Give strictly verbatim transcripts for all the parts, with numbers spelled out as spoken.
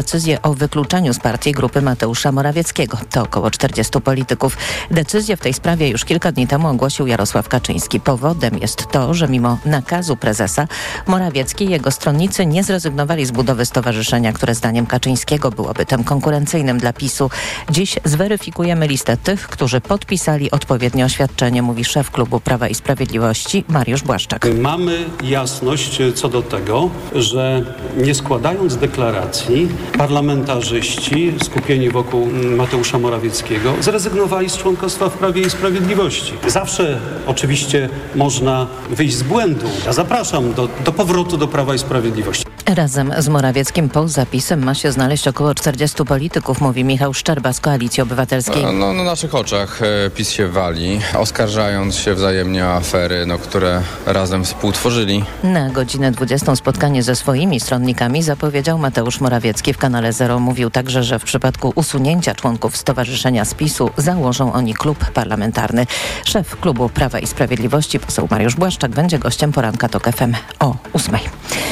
decyzję o wykluczeniu z partii grupy Mateusza Morawieckiego. To około czterdziestu polityków. Decyzję w tej sprawie już kilka dni temu ogłosił Jarosław Kaczyński. Powodem jest to, że mimo nakazu prezesa Morawiecki i jego stronnicy nie zrezygnowali z budowy stowarzyszenia, które zdaniem Kaczyńskiego byłoby tym konkurencyjnym dla PiSu. Dziś zweryfikujemy listę tych, którzy podpisali odpowiednie oświadczenie, mówi szef klubu Prawa i Sprawiedliwości Mariusz Błaszczak. Mamy jasność co do tego, że nie składając deklaracji, parlamentarzyści skupieni wokół Mateusza Morawieckiego zrezygnowali z członkostwa w Prawie i Sprawiedliwości. Zawsze oczywiście można wyjść z błędu. Ja zapraszam do, do powrotu do Prawa i Sprawiedliwości. Razem z Morawieckim poza zapisem ma się znaleźć około czterdziestu polityków, mówi Michał Szczerba z Koalicji Obywatelskiej. No, no na naszych oczach PiS się wali, oskarżając się wzajemnie o afery, no, które razem współtworzyli. Na godzinę dwudziestą spotkanie ze swoimi stronnikami zapowiedział Mateusz Morawiecki. W kanale Zero mówił także, że w przypadku usunięcia członków stowarzyszenia z PiSu założą oni klub parlamentarny. Szef klubu Prawa i Sprawiedliwości, poseł Mariusz Błaszczak, będzie gościem poranka TOK F M o ósmej.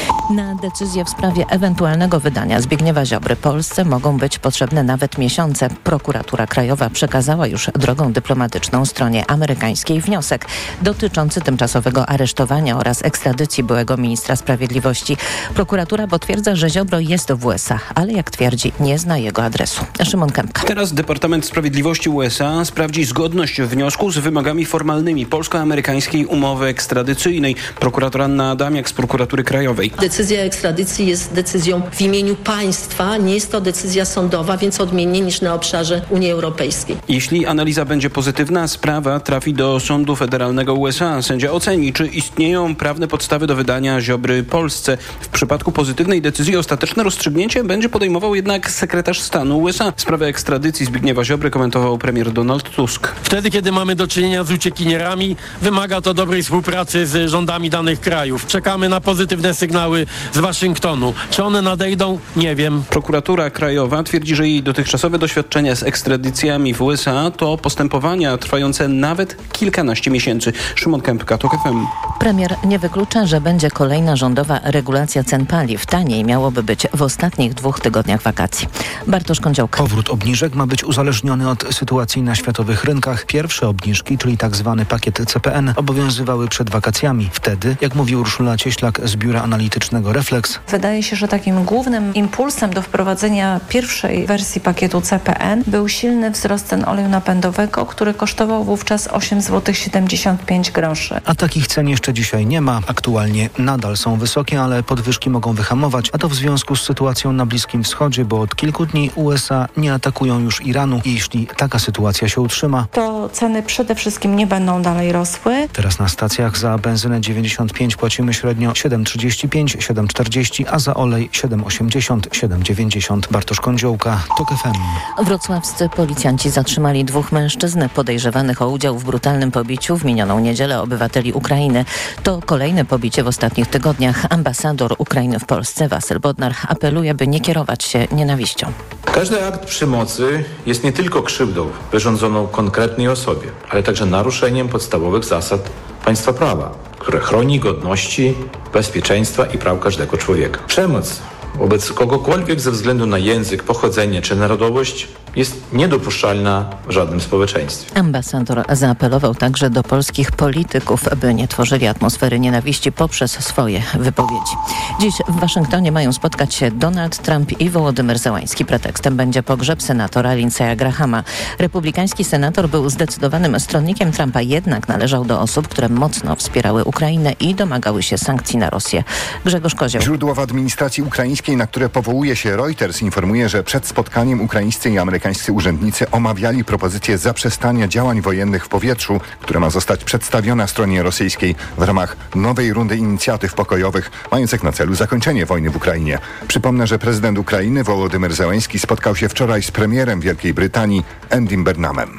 Na decyzję w sprawie ewentualnego wydania Zbigniewa Ziobry Polsce mogą być potrzebne nawet miesiące. Prokuratura Krajowa przekazała już drogą dyplomatyczną stronie amerykańskiej wniosek dotyczący tymczasowego aresztowania oraz ekstradycji byłego ministra sprawiedliwości. Prokuratura potwierdza, że Ziobro jest w U S A, ale jak twierdzi, nie zna jego adresu. Szymon Kępka. Teraz Departament Sprawiedliwości U S A sprawdzi zgodność wniosku z wymogami formalnymi polsko-amerykańskiej umowy ekstradycyjnej. Prokurator Anna Adamiak z Prokuratury Krajowej. Decyzja ekstradycji jest decyzją w imieniu państwa, nie jest to decyzja sądowa, więc odmiennie niż na obszarze Unii Europejskiej. Jeśli analiza będzie pozytywna, sprawa trafi do Sądu Federalnego U S A. Sędzia oceni, czy istnieją prawne podstawy do wydania Ziobry Polsce. W przypadku pozytywnej decyzji ostateczne rozstrzygnięcie będzie podejmował jednak sekretarz stanu U S A. Sprawę ekstradycji Zbigniewa Ziobry komentował premier Donald Tusk. Wtedy, kiedy mamy do czynienia z uciekinierami, wymaga to dobrej współpracy z rządami danych krajów. Czekamy na pozytywne sygnały z Waszyngtonu. Czy one nadejdą? Nie wiem. Prokuratura Krajowa twierdzi, że jej dotychczasowe doświadczenia z ekstradycjami w U S A to postępowania trwające nawet kilkanaście miesięcy. Szymon Kępka, TOK F M. Premier nie wyklucza, że będzie kolejna rządowa regulacja cen paliw. Taniej miałoby być w ostatnich dwóch tygodniach wakacji. Bartosz Kądziołka. Powrót obniżek ma być uzależniony od sytuacji na światowych rynkach. Pierwsze obniżki, czyli tak zwany pakiet C P N, obowiązywały przed wakacjami. Wtedy, jak mówi Urszula Cieślak z biura analitycznego Reflex, wydaje się, że takim głównym impulsem do wprowadzenia pierwszej wersji pakietu C P N był silny wzrost cen oleju napędowego, który kosztował wówczas osiem złotych siedemdziesiąt pięć groszy. A takich cen jeszcze dzisiaj nie ma. Aktualnie nadal są wysokie, ale podwyżki mogą wyhamować, a to w związku z sytuacją na Bliskim Wschodzie, bo od kilku dni U S A nie atakują już Iranu i jeśli taka sytuacja się utrzyma, to ceny przede wszystkim nie będą dalej rosły. Teraz na stacjach za benzynę dziewięćdziesiąt pięć płacimy średnio siedem trzydzieści pięć, siedem czterdzieści, a za olej siedem osiemdziesiąt, siedem dziewięćdziesiąt. Bartosz Kądziołka, TOK F M. Wrocławscy policjanci zatrzymali dwóch mężczyzn podejrzewanych o udział w brutalnym pobiciu w minioną niedzielę obywateli Ukrainy. To kolejne pobicie w ostatnich tygodniach. Ambasador Ukrainy w Polsce Wasyl Bodnar apeluje, by nie kierować się nienawiścią. Każdy akt przemocy jest nie tylko krzywdą wyrządzoną konkretnej osobie, ale także naruszeniem podstawowych zasad państwa prawa, które chroni godności, bezpieczeństwa i praw każdego człowieka. Przemoc wobec kogokolwiek ze względu na język, pochodzenie czy narodowość jest niedopuszczalna w żadnym społeczeństwie. Ambasador zaapelował także do polskich polityków, by nie tworzyli atmosfery nienawiści poprzez swoje wypowiedzi. Dziś w Waszyngtonie mają spotkać się Donald Trump i Wołodymyr Zełański. Pretekstem będzie pogrzeb senatora Lindsey'a Grahama. Republikański senator był zdecydowanym stronnikiem Trumpa, jednak należał do osób, które mocno wspierały Ukrainę i domagały się sankcji na Rosję. Grzegorz Kozioł. Źródło w administracji ukraińskiej, na które powołuje się Reuters, informuje, że przed spotkaniem ukraińscy i amerykańscy urzędnicy omawiali propozycję zaprzestania działań wojennych w powietrzu, która ma zostać przedstawiona stronie rosyjskiej w ramach nowej rundy inicjatyw pokojowych, mających na celu zakończenie wojny w Ukrainie. Przypomnę, że prezydent Ukrainy Wołodymyr Zełański spotkał się wczoraj z premierem Wielkiej Brytanii Andym Burnhamem.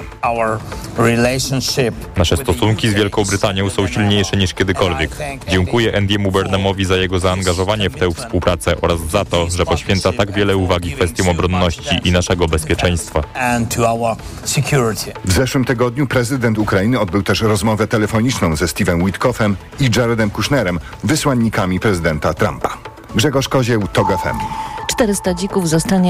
Nasze stosunki z Wielką Brytanią są silniejsze niż kiedykolwiek. Dziękuję Andymu Burnhamowi za jego zaangażowanie w tę współpracę oraz za to, że poświęca tak wiele uwagi kwestiom obronności i naszego bezpieczeństwa. W zeszłym tygodniu prezydent Ukrainy odbył też rozmowę telefoniczną ze Steve'em Witkoffem i Jaredem Kushnerem, wysłannikami prezydenta Trumpa. Grzegorz Kozieł, TOK F M. czterysta dzików zostanie